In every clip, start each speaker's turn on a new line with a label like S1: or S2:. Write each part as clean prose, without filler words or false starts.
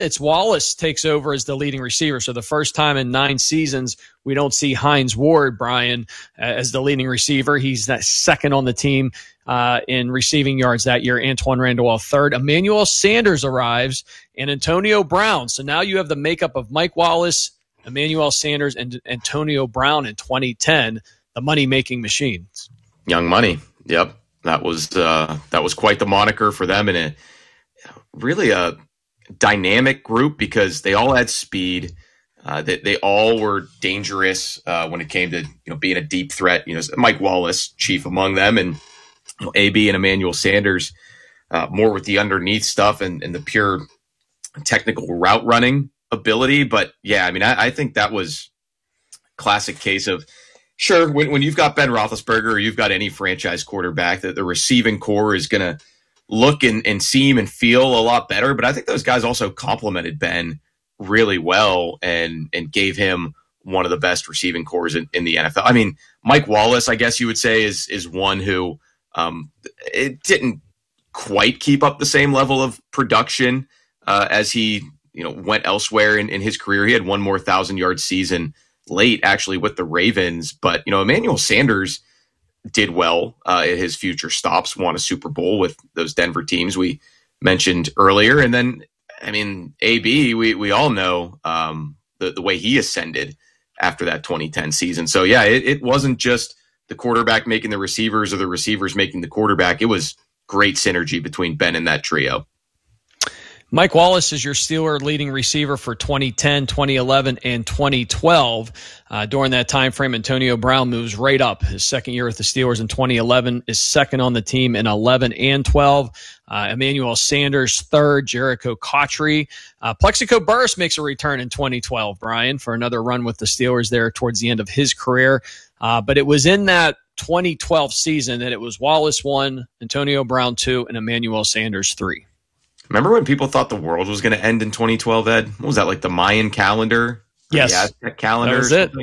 S1: it's Wallace takes over as the leading receiver. So the first time in 9 seasons, we don't see Hines Ward, Brian, as the leading receiver. He's that second on the team in receiving yards that year. Antoine Randall third. Emmanuel Sanders arrives and Antonio Brown. So now you have the makeup of Mike Wallace, Emmanuel Sanders, and Antonio Brown in 2010, the money-making machines.
S2: Young Money. Yep. That was quite the moniker for them, and a really a dynamic group because they all had speed. They all were dangerous when it came to being a deep threat. Mike Wallace, chief among them, and AB and Emmanuel Sanders more with the underneath stuff and the pure technical route running ability. But yeah, I mean, I think that was a classic case of sure when you've got Ben Roethlisberger or you've got any franchise quarterback, that the receiving core is going to look and seem and feel a lot better. But I think those guys also complemented Ben really well and gave him one of the best receiving cores in the NFL. I mean, Mike Wallace, I guess you would say, is one who it didn't quite keep up the same level of production as he went elsewhere in his career. He had one more 1,000-yard season late, actually, with the Ravens. But Emmanuel Sanders did well at his future stops, won a Super Bowl with those Denver teams we mentioned earlier. And then, I mean, AB, we all know the way he ascended after that 2010 season. So, yeah, it wasn't just the quarterback making the receivers or the receivers making the quarterback. It was great synergy between Ben and that trio.
S1: Mike Wallace is your Steeler leading receiver for 2010, 2011, and 2012. During that time frame, Antonio Brown moves right up. His second year with the Steelers in 2011 is second on the team in 11 and 12. Emmanuel Sanders third, Jericho Cotchery. Plexico Burress makes a return in 2012, Brian, for another run with the Steelers there towards the end of his career. But it was in that 2012 season that it was Wallace 1, Antonio Brown 2, and Emmanuel Sanders 3.
S2: Remember when people thought the world was going to end in 2012, Ed? What was that, like the Mayan calendar?
S1: Yes.
S2: The Aztec calendar?
S1: That was it.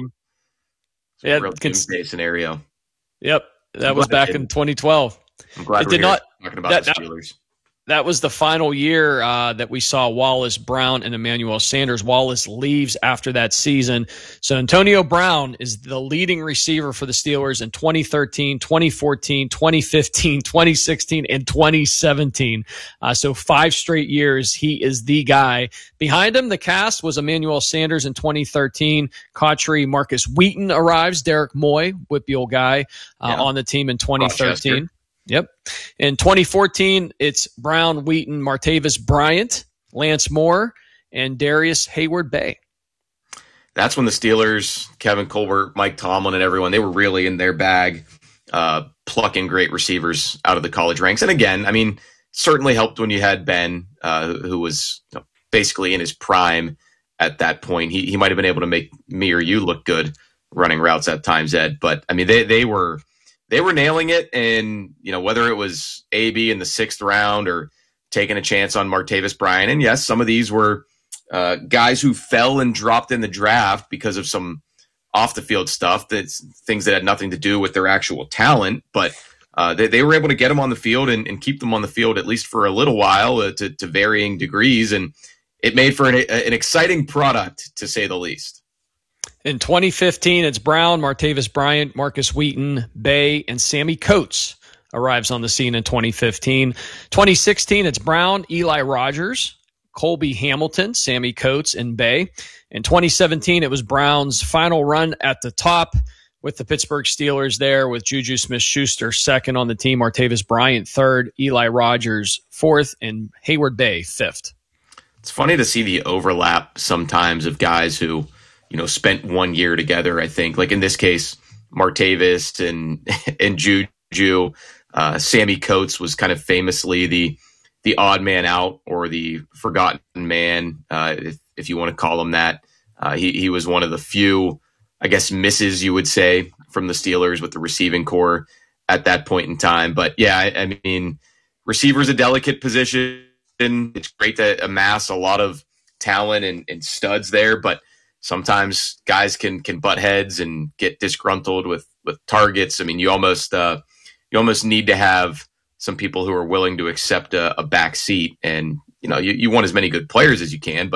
S2: Yeah, real doomsday scenario.
S1: Yep. That was back in 2012.
S2: I'm glad we're talking about the Steelers.
S1: That was the final year that we saw Wallace, Brown, and Emmanuel Sanders. Wallace leaves after that season. So Antonio Brown is the leading receiver for the Steelers in 2013, 2014, 2015, 2016, and 2017. So 5 straight years, he is the guy. Behind him, the cast was Emmanuel Sanders in 2013. Cotchery, Marcus Wheaton arrives. Derek Moy, WhitBeal guy, on the team in 2013.
S2: Rochester.
S1: Yep. In 2014, it's Brown, Wheaton, Martavis Bryant, Lance Moore, and Darius Hayward-Bay.
S2: That's when the Steelers, Kevin Colbert, Mike Tomlin, and everyone, they were really in their bag, plucking great receivers out of the college ranks. And again, I mean, certainly helped when you had Ben, who was basically in his prime at that point. He might have been able to make me or you look good running routes at times, Ed. But, I mean, they were nailing it, and whether it was AB in the 6th round or taking a chance on Martavis Bryant, and yes, some of these were guys who fell and dropped in the draft because of some off the field stuff, that's things that had nothing to do with their actual talent, but they were able to get them on the field and keep them on the field at least for a little while to varying degrees, and it made for an exciting product, to say the least.
S1: In 2015, it's Brown, Martavis Bryant, Marcus Wheaton, Bay, and Sammy Coates arrives on the scene in 2015. 2016, it's Brown, Eli Rogers, Colby Hamilton, Sammy Coates, and Bay. In 2017, it was Brown's final run at the top with the Pittsburgh Steelers there, with Juju Smith-Schuster second on the team, Martavis Bryant third, Eli Rogers fourth, and Hayward-Bay fifth.
S2: It's funny to see the overlap sometimes of guys who spent 1 year together. I think, like in this case, Martavis and Juju, Sammy Coates was kind of famously the odd man out, or the forgotten man, if you want to call him that. He was one of the few, I guess, misses you would say from the Steelers with the receiving core at that point in time. But yeah, I mean, receiver's a delicate position. It's great to amass a lot of talent and studs there, but sometimes guys can butt heads and get disgruntled with targets. I mean, you almost need to have some people who are willing to accept a back seat. And, you want as many good players as you can, but